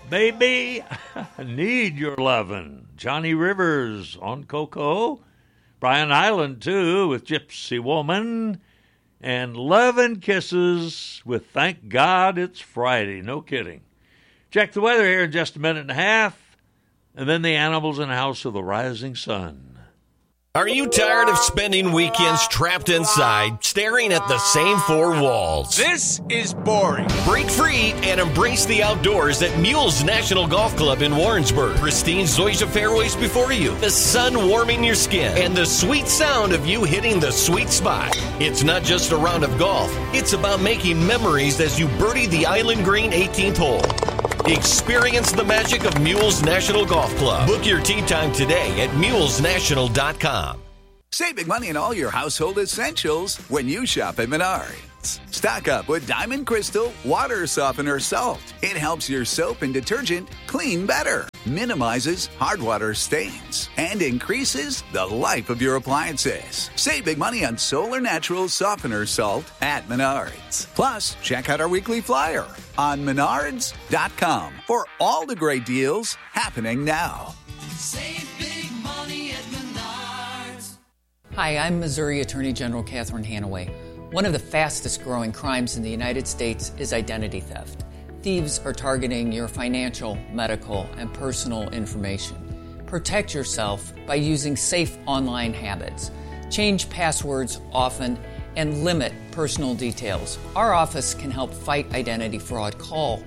Baby, I need your lovin'. Johnny Rivers on Coco. Brian Island, too, with Gypsy Woman. And Love and Kisses with Thank God It's Friday. No kidding. Check the weather here in just a minute and a half. And then the Animals in House of the Rising Sun. Are you tired of spending weekends trapped inside, staring at the same four walls? This is boring. Break free and embrace the outdoors at Mules National Golf Club in Warrensburg. Pristine Zoysia fairways before you, the sun warming your skin, and the sweet sound of you hitting the sweet spot. It's not just a round of golf. It's about making memories as you birdie the Island Green 18th hole. Experience the magic of Mules National Golf Club. Book your tee time today at mulesnational.com. Save big money on all your household essentials when you shop at Menards. Stock up with Diamond Crystal Water Softener Salt. It helps your soap and detergent clean better, minimizes hard water stains, and increases the life of your appliances. Save big money on Solar Natural Softener Salt at Menards. Plus, check out our weekly flyer on Menards.com for all the great deals happening now. Save big money at Menards. Hi, I'm Missouri Attorney General Catherine Hanaway. One of the fastest growing crimes in the United States is identity theft. Thieves are targeting your financial, medical, and personal information. Protect yourself by using safe online habits. Change passwords often and limit personal details. Our office can help fight identity fraud. Call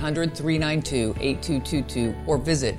800-392-8222 or visit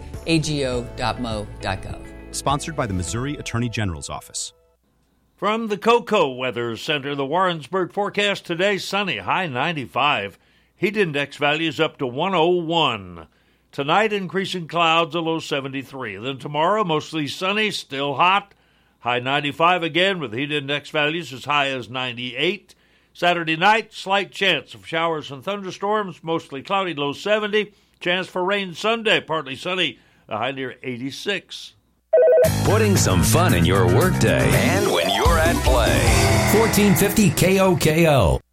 ago.mo.gov. Sponsored by the Missouri Attorney General's Office. From the Coco Weather Center, the Warrensburg forecast today, sunny, high 95. Heat index values up to 101. Tonight, increasing clouds, a low 73. Then tomorrow, mostly sunny, still hot, high 95 again with heat index values as high as 98. Saturday night, slight chance of showers and thunderstorms, mostly cloudy, low 70. Chance for rain Sunday, partly sunny, a high near 86. Putting some fun in your workday. And when you're at play. 1450 KOKO.